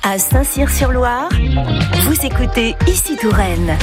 À Saint-Cyr-sur-Loire, vous écoutez Ici Touraine.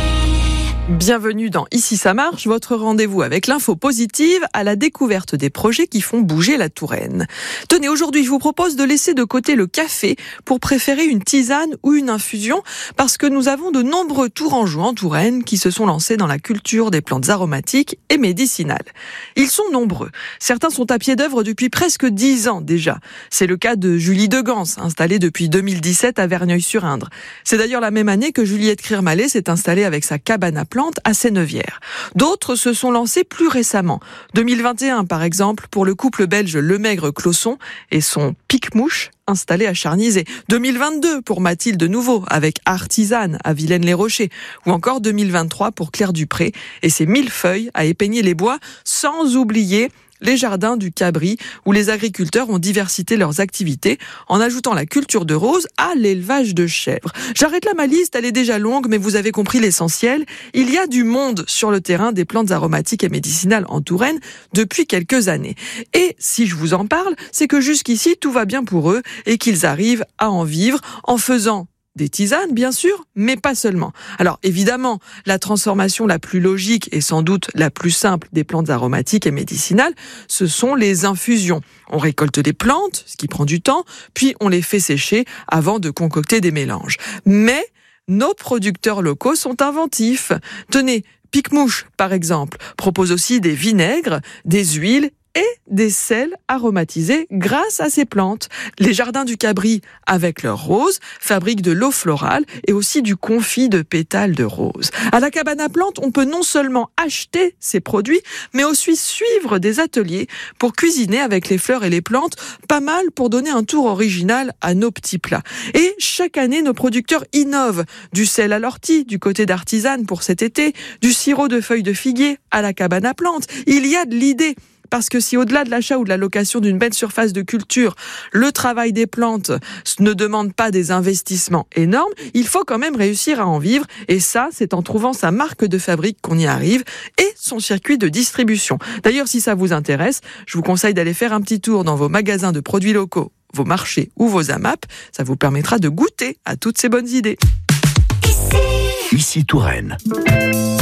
Bienvenue dans Ici ça marche, votre rendez-vous avec l'info positive à la découverte des projets qui font bouger la Touraine. Tenez, aujourd'hui je vous propose de laisser de côté le café pour préférer une tisane ou une infusion parce que nous avons de nombreux Tourangeaux en Touraine qui se sont lancés dans la culture des plantes aromatiques et médicinales. Ils sont nombreux. Certains sont à pied d'œuvre depuis presque 10 ans déjà. C'est le cas de Julie Degans, installée depuis 2017 à Verneuil-sur-Indre. C'est d'ailleurs la même année que Juliette Criermalet s'est installée avec sa cabane à plantes à Sénevière. D'autres se sont lancés plus récemment. 2021 par exemple pour le couple belge Lemaigre-Closson et son pique-mouche installé à Charnizé. 2022 pour Mathilde Nouveau avec Artisane à Villaines-les-Rochers. Ou encore 2023 pour Claire Dupré et ses millefeuilles à Épegny-les-Bois, sans oublier les jardins du Cabri, où les agriculteurs ont diversifié leurs activités en ajoutant la culture de roses à l'élevage de chèvres. J'arrête là ma liste, elle est déjà longue, mais vous avez compris l'essentiel. Il y a du monde sur le terrain des plantes aromatiques et médicinales en Touraine depuis quelques années. Et si je vous en parle, c'est que jusqu'ici, tout va bien pour eux et qu'ils arrivent à en vivre en faisant des tisanes, bien sûr, mais pas seulement. Alors, évidemment, la transformation la plus logique et sans doute la plus simple des plantes aromatiques et médicinales, ce sont les infusions. On récolte les plantes, ce qui prend du temps, puis on les fait sécher avant de concocter des mélanges. Mais nos producteurs locaux sont inventifs. Tenez, Pique-Mouche, par exemple, propose aussi des vinaigres, des huiles et des sels aromatisés grâce à ces plantes. Les jardins du Cabri, avec leurs roses, fabriquent de l'eau florale et aussi du confit de pétales de rose. À la cabane à plantes, on peut non seulement acheter ces produits, mais aussi suivre des ateliers pour cuisiner avec les fleurs et les plantes, pas mal pour donner un tour original à nos petits plats. Et chaque année, nos producteurs innovent. Du sel à l'ortie, du côté d'Artisane pour cet été, du sirop de feuilles de figuier à la cabane à plantes. Il y a de l'idée. Parce que si au-delà de l'achat ou de la location d'une belle surface de culture, le travail des plantes ne demande pas des investissements énormes, il faut quand même réussir à en vivre. Et ça, c'est en trouvant sa marque de fabrique qu'on y arrive et son circuit de distribution. D'ailleurs, si ça vous intéresse, je vous conseille d'aller faire un petit tour dans vos magasins de produits locaux, vos marchés ou vos AMAP. Ça vous permettra de goûter à toutes ces bonnes idées. Ici Touraine.